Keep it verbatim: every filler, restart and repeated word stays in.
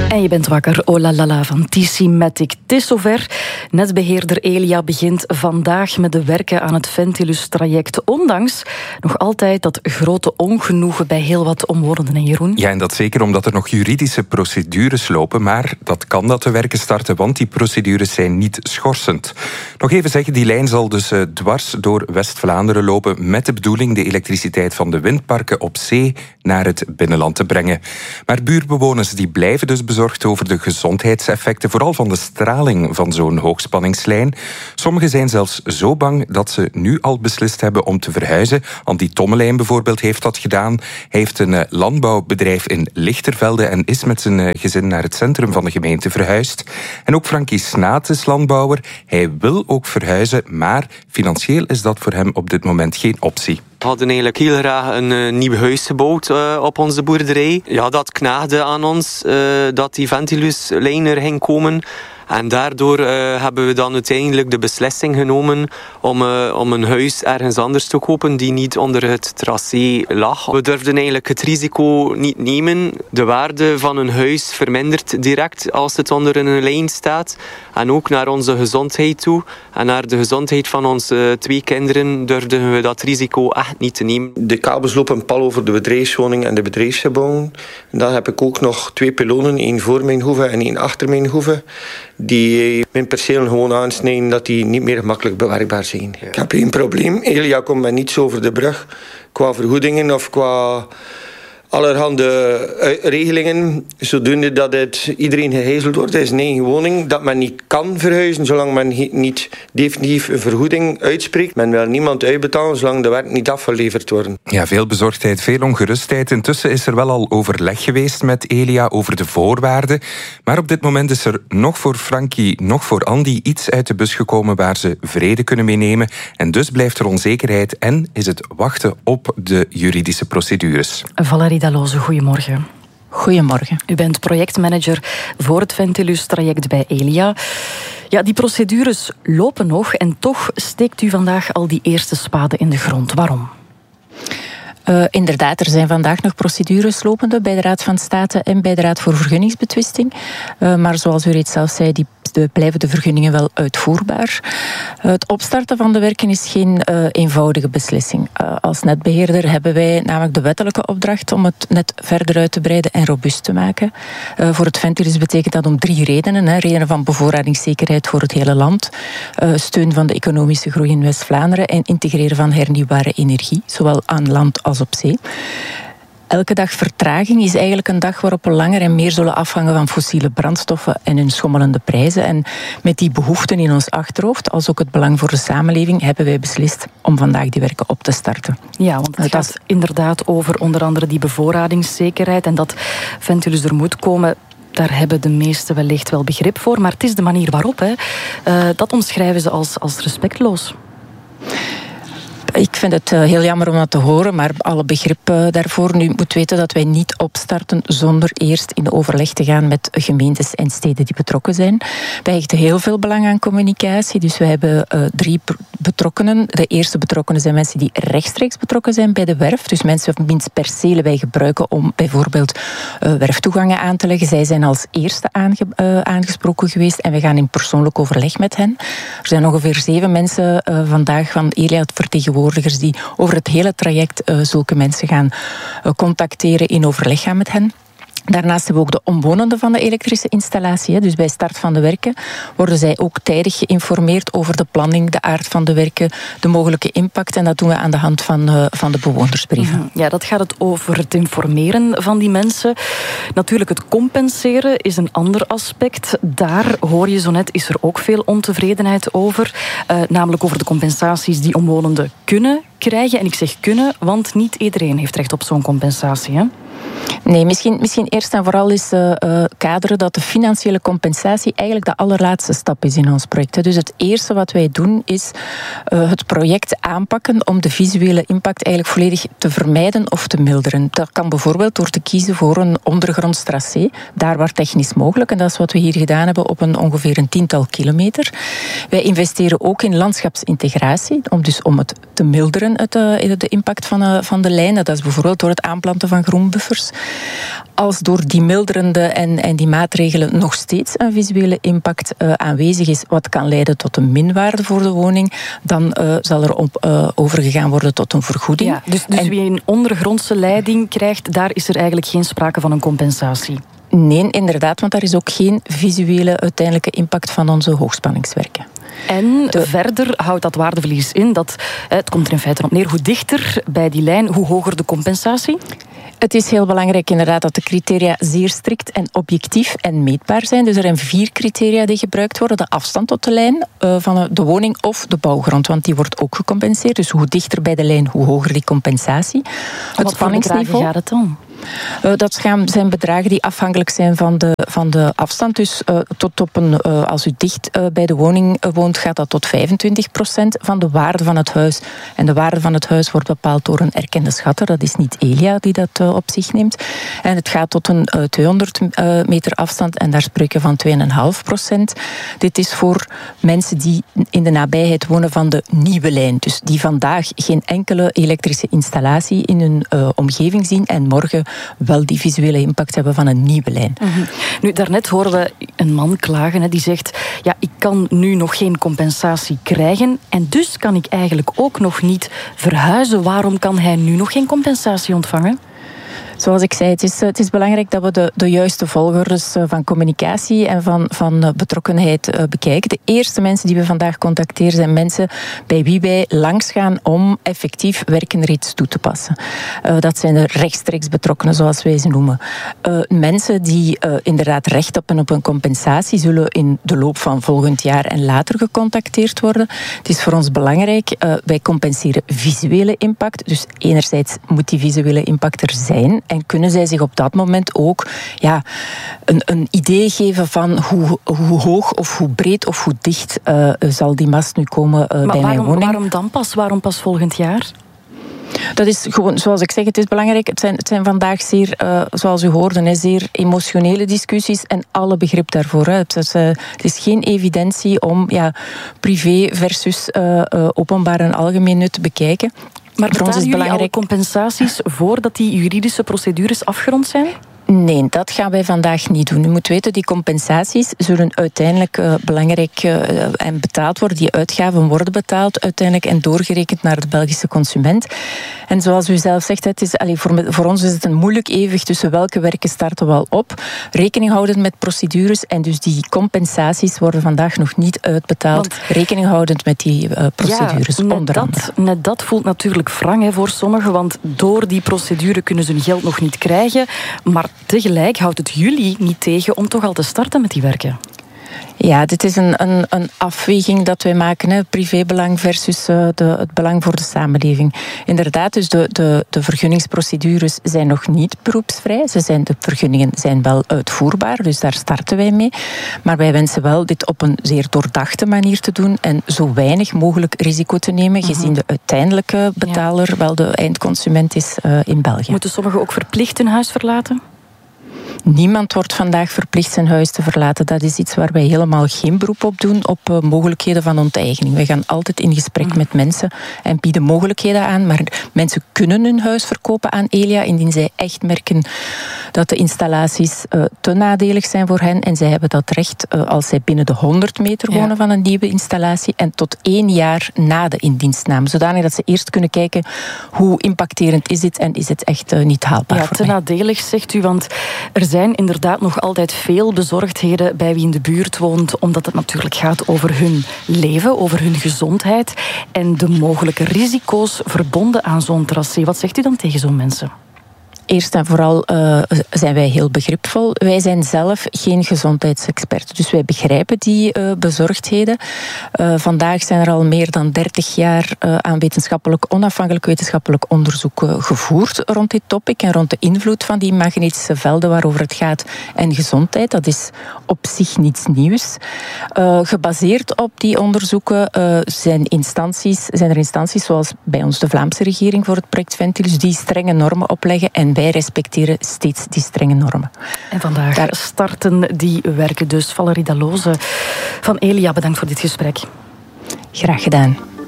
En je bent wakker, oh la la la, van T C Matic. Het is zover. Netbeheerder Elia begint vandaag met de werken aan het Ventilus-traject. Ondanks nog altijd dat grote ongenoegen bij heel wat omwonenden, en Jeroen? Ja, en dat zeker omdat er nog juridische procedures lopen. Maar dat kan dat de werken starten, want die procedures zijn niet schorsend. Nog even zeggen, die lijn zal dus uh, dwars door West-Vlaanderen lopen met de bedoeling de elektriciteit van de windparken op zee naar het binnenland te brengen. Maar buurbewoners die blijven dus bezorgd over de gezondheidseffecten, vooral van de straling van zo'n hoogspanningslijn. Sommigen zijn zelfs zo bang dat ze nu al beslist hebben om te verhuizen. Andy Tommelijn bijvoorbeeld heeft dat gedaan. Hij heeft een landbouwbedrijf in Lichtervelde en is met zijn gezin naar het centrum van de gemeente verhuisd. En ook Frankie Snaat is landbouwer. Hij wil ook verhuizen, maar financieel is dat voor hem op dit moment geen optie. We hadden eigenlijk heel graag een uh, nieuw huis gebouwd uh, op onze boerderij. Ja, dat knaagde aan ons uh, dat die Ventilus-lijn er ging komen. En daardoor uh, hebben we dan uiteindelijk de beslissing genomen om, uh, om een huis ergens anders te kopen die niet onder het tracé lag. We durfden eigenlijk het risico niet nemen. De waarde van een huis vermindert direct als het onder een lijn staat. En ook naar onze gezondheid toe. En naar de gezondheid van onze twee kinderen durfden we dat risico echt niet te nemen. De kabels lopen pal over de bedrijfswoning en de bedrijfsgebouwen. En dan heb ik ook nog twee pylonen, één voor mijn hoeve en één achter mijn hoeve, die mijn percelen gewoon aansnijden dat die niet meer gemakkelijk bewerkbaar zijn. Ik heb geen probleem. Elia komt mij niets over de brug qua vergoedingen of qua allerhande regelingen, zodoende dat het iedereen gehezeld wordt. Het is een eigen woning, dat men niet kan verhuizen zolang men niet definitief een vergoeding uitspreekt. Men wil niemand uitbetalen zolang de werk niet afgeleverd worden. Ja, veel bezorgdheid, veel ongerustheid. Intussen is er wel al overleg geweest met Elia over de voorwaarden. Maar op dit moment is er nog voor Frankie, nog voor Andy iets uit de bus gekomen waar ze vrede kunnen meenemen. En dus blijft er onzekerheid en is het wachten op de juridische procedures. Valerie Dalloze, goedemorgen. Goedemorgen. U bent projectmanager voor het Ventilus-traject bij Elia. Ja, die procedures lopen nog en toch steekt u vandaag al die eerste spaden in de grond. Waarom? Uh, inderdaad, er zijn vandaag nog procedures lopende bij de Raad van State en bij de Raad voor Vergunningsbetwisting. Uh, maar zoals u reeds zelf zei, die de, blijven de vergunningen wel uitvoerbaar. Uh, het opstarten van de werken is geen uh, eenvoudige beslissing. Uh, als netbeheerder hebben wij namelijk de wettelijke opdracht om het net verder uit te breiden en robuust te maken. Uh, voor het Ventilus betekent dat om drie redenen. Hè. Redenen van bevoorradingszekerheid voor het hele land, uh, steun van de economische groei in West-Vlaanderen en integreren van hernieuwbare energie, zowel aan land als op zee. Elke dag vertraging is eigenlijk een dag waarop we langer en meer zullen afhangen van fossiele brandstoffen en hun schommelende prijzen. En met die behoeften in ons achterhoofd, als ook het belang voor de samenleving, hebben wij beslist om vandaag die werken op te starten. Ja, want het gaat inderdaad over onder andere die bevoorradingszekerheid en dat Ventilus er moet komen. Daar hebben de meesten wellicht wel begrip voor, maar het is de manier waarop. Hè. Uh, dat omschrijven ze als, als respectloos. Ik vind het heel jammer om dat te horen, maar alle begrip daarvoor. Nu moet weten dat wij niet opstarten zonder eerst in overleg te gaan met gemeentes en steden die betrokken zijn. Wij hechten heel veel belang aan communicatie, dus we hebben uh, drie betrokkenen. De eerste betrokkenen zijn mensen die rechtstreeks betrokken zijn bij de werf, dus mensen wiens percelen wij gebruiken om bijvoorbeeld uh, werftoegangen aan te leggen. Zij zijn als eerste aange, uh, aangesproken geweest en we gaan in persoonlijk overleg met hen. Er zijn ongeveer zeven mensen uh, vandaag van Elia het vertegenwoordigen die over het hele traject uh, zulke mensen gaan uh, contacteren, in overleg gaan met hen. Daarnaast hebben we ook de omwonenden van de elektrische installatie. Hè. Dus bij start van de werken worden zij ook tijdig geïnformeerd over de planning, de aard van de werken, de mogelijke impact. En dat doen we aan de hand van, uh, van de bewonersbrieven. Ja, dat gaat het over het informeren van die mensen. Natuurlijk, het compenseren is een ander aspect. Daar, hoor je zo net, is er ook veel ontevredenheid over. Uh, namelijk over de compensaties die omwonenden kunnen krijgen. En ik zeg kunnen, want niet iedereen heeft recht op zo'n compensatie, hè? Nee, misschien, misschien eerst en vooral is uh, uh, kaderen dat de financiële compensatie eigenlijk de allerlaatste stap is in ons project. Hè. Dus het eerste wat wij doen is uh, het project aanpakken om de visuele impact eigenlijk volledig te vermijden of te milderen. Dat kan bijvoorbeeld door te kiezen voor een ondergronds tracé, daar waar technisch mogelijk. En dat is wat we hier gedaan hebben op een ongeveer een tiental kilometer. Wij investeren ook in landschapsintegratie, om dus om het te milderen, het, uh, de impact van, uh, van de lijn. Dat is bijvoorbeeld door het aanplanten van groenbuffers. buffers. Als door die milderende en, en die maatregelen nog steeds een visuele impact uh, aanwezig is, wat kan leiden tot een minwaarde voor de woning, dan uh, zal er op, uh, overgegaan worden tot een vergoeding. Ja, dus dus en, wie een ondergrondse leiding krijgt, daar is er eigenlijk geen sprake van een compensatie? Nee, inderdaad, want daar is ook geen visuele uiteindelijke impact van onze hoogspanningswerken. En de... verder houdt dat waardeverlies in dat, het komt er in feite op neer, hoe dichter bij die lijn, hoe hoger de compensatie? Het is heel belangrijk inderdaad dat de criteria zeer strikt en objectief en meetbaar zijn. Dus er zijn vier criteria die gebruikt worden. De afstand tot de lijn uh, van de woning of de bouwgrond, want die wordt ook gecompenseerd. Dus hoe dichter bij de lijn, hoe hoger die compensatie. Het wat spanningsniveau gaat het dan? Uh, dat zijn bedragen die afhankelijk zijn van de, van de afstand. Dus uh, tot op een, uh, als u dicht uh, bij de woning uh, woont, gaat dat tot vijfentwintig procent van de waarde van het huis. En de waarde van het huis wordt bepaald door een erkende schatter. Dat is niet Elia die dat uh, op zich neemt. En het gaat tot een uh, tweehonderd uh, meter afstand en daar spreken we van twee komma vijf procent. Dit is voor mensen die in de nabijheid wonen van de nieuwe lijn. Dus die vandaag geen enkele elektrische installatie in hun uh, omgeving zien en morgen wel die visuele impact hebben van een nieuwe lijn. Mm-hmm. Nu, daarnet horen we een man klagen, hè, die zegt, ja, ik kan nu nog geen compensatie krijgen en dus kan ik eigenlijk ook nog niet verhuizen. Waarom kan hij nu nog geen compensatie ontvangen? Zoals ik zei, het is, het is belangrijk dat we de, de juiste volgorde van communicatie en van, van betrokkenheid uh, bekijken. De eerste mensen die we vandaag contacteren zijn mensen bij wie wij langsgaan om effectief werkenreeds toe te passen. Uh, dat zijn de rechtstreeks betrokkenen, zoals wij ze noemen. Uh, mensen die uh, inderdaad recht hebben op een compensatie zullen in de loop van volgend jaar en later gecontacteerd worden. Het is voor ons belangrijk, uh, wij compenseren visuele impact. Dus enerzijds moet die visuele impact er zijn. En kunnen zij zich op dat moment ook ja, een, een idee geven van hoe, hoe hoog of hoe breed of hoe dicht uh, zal die mast nu komen uh, bij waarom, mijn woning. Waarom dan pas? Waarom pas volgend jaar? Dat is gewoon, zoals ik zeg, het is belangrijk. Het zijn, het zijn vandaag zeer, uh, zoals u hoorde, hè, zeer emotionele discussies en alle begrip daarvoor. Hè. Het, is, uh, het is geen evidentie om ja, privé versus uh, uh, openbaar en algemeen nut te bekijken. Maar betalen jullie alle compensaties voordat die juridische procedures afgerond zijn? Nee, dat gaan wij vandaag niet doen. U moet weten, die compensaties zullen uiteindelijk uh, belangrijk uh, en betaald worden. Die uitgaven worden betaald uiteindelijk en doorgerekend naar de Belgische consument. En zoals u zelf zegt, het is, allez, voor, voor ons is het een moeilijk evenwicht tussen welke werken starten we al op. Rekening houdend met procedures en dus die compensaties worden vandaag nog niet uitbetaald. Want, rekening houdend met die uh, procedures. Ja, net, onder dat, net dat voelt natuurlijk wrang hè, voor sommigen, want door die procedure kunnen ze hun geld nog niet krijgen. Maar tegelijk houdt het jullie niet tegen om toch al te starten met die werken. Ja, dit is een, een, een afweging dat wij maken, hè, privébelang versus uh, de, het belang voor de samenleving. Inderdaad, dus de, de, de vergunningsprocedures zijn nog niet beroepsvrij. Ze zijn, de vergunningen zijn wel uitvoerbaar, dus daar starten wij mee. Maar wij wensen wel dit op een zeer doordachte manier te doen en zo weinig mogelijk risico te nemen, gezien uh-huh. de uiteindelijke betaler ja. wel de eindconsument is uh, in België. Moeten sommigen ook verplicht hun huis verlaten? Niemand wordt vandaag verplicht zijn huis te verlaten. Dat is iets waar wij helemaal geen beroep op doen, op uh, mogelijkheden van onteigening. Wij gaan altijd in gesprek mm. met mensen en bieden mogelijkheden aan, maar mensen kunnen hun huis verkopen aan Elia indien zij echt merken dat de installaties uh, te nadelig zijn voor hen en zij hebben dat recht uh, als zij binnen de honderd meter wonen ja. van een nieuwe installatie en tot één jaar na de indienstname, zodanig dat ze eerst kunnen kijken hoe impacterend is dit en is het echt uh, niet haalbaar ja, voor te mij. nadelig, zegt u, want er zijn inderdaad nog altijd veel bezorgdheden bij wie in de buurt woont, omdat het natuurlijk gaat over hun leven, over hun gezondheid en de mogelijke risico's verbonden aan zo'n tracé. Wat zegt u dan tegen zo'n mensen? Eerst en vooral uh, zijn wij heel begripvol. Wij zijn zelf geen gezondheidsexperten, dus wij begrijpen die uh, bezorgdheden. Uh, vandaag zijn er al meer dan dertig jaar uh, aan wetenschappelijk, onafhankelijk wetenschappelijk onderzoek uh, gevoerd rond dit topic en rond de invloed van die magnetische velden waarover het gaat en gezondheid. Dat is op zich niets nieuws. Uh, gebaseerd op die onderzoeken uh, zijn, instanties, zijn er instanties zoals bij ons de Vlaamse regering voor het project Ventilus die strenge normen opleggen en wij respecteren steeds die strenge normen. En vandaag Daar... starten die werken dus. Valerie Dalloze van Elia, bedankt voor dit gesprek. Graag gedaan.